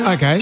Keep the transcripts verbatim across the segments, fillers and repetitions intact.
Okay.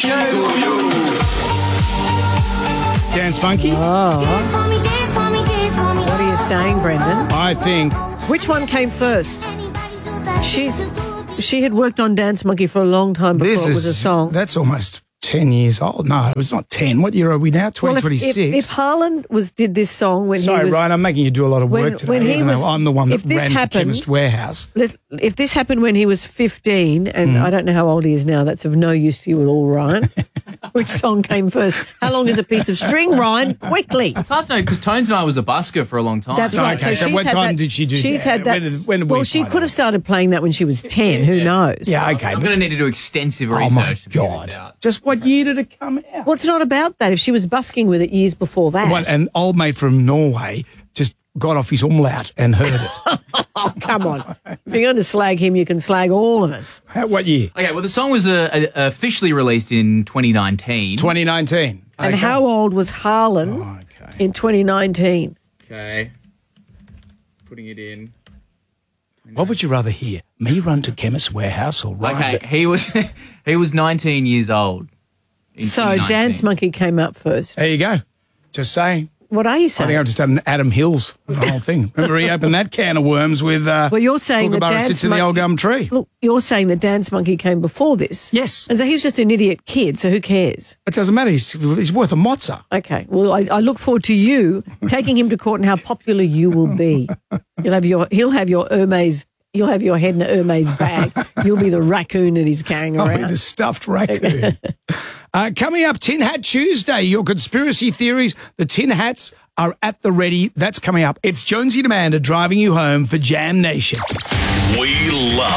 Dance Monkey? Oh. What are you saying, Brendan? I think... Which one came first? She's She had worked on Dance Monkey for a long time before This it was is, a song. That's almost ten years old. No, it was not ten. What year are we now? twenty twenty-six? Well, if, if, if Haaland was, did this song when Sorry, he was... Ryan, I'm making you do a lot of work when, today, when he even was, though I'm the one that if this ran happened, to Chemist Warehouse. If this happened when he was fifteen, and Mm. I don't know how old he is now, that's of no use to you at all, Ryan. Which song came first? How long is a piece of string, Ryan? Quickly. It's hard to know because Tones and I was a busker for a long time. That's right. Okay, so she's what had time that, did she do She's that? had that. When did- when did we well, she find could have out? started playing that when she was ten. Who knows? Yeah, okay. I'm going to need to do extensive Oh, research my to figure this God. out. Just what year did it come out? Well, it's not about that. If she was busking with it years before that. What, an old mate from Norway just got off his umlaut and heard it. Oh, come on. If you're going to slag him, you can slag all of us. How, what year? Okay, well, the song was uh, uh, officially released in twenty nineteen. twenty nineteen. And Okay. how old was Haaland Oh, okay. in twenty nineteen? Okay. Putting it in. What would you rather hear? Me run to Chemist Warehouse or Ryan? Okay, he was he was nineteen years old. in So twenty nineteen. Dance Monkey came out first. There you go. Just saying. What are you I saying? think I've just done an Adam Hills the whole thing. Remember he opened that can of worms with uh, Well, you're saying that Kookaburra Dance sits in the old Monkey- gum tree. Look, you're saying that Dance Monkey came before this. Yes. And so he was just an idiot kid, so who cares? It doesn't matter. He's, he's worth a mozza. Okay. Well, I, I look forward to you taking him to court and how popular you will be. You'll have your, he'll have your Hermes, you'll have your head in a Hermes bag. You'll be the raccoon that he's carrying I'll be around. the stuffed raccoon. uh, coming up, Tin Hat Tuesday. Your conspiracy theories. The Tin Hats are at the ready. That's coming up. It's Jonesy and Amanda driving you home for Jam Nation. We love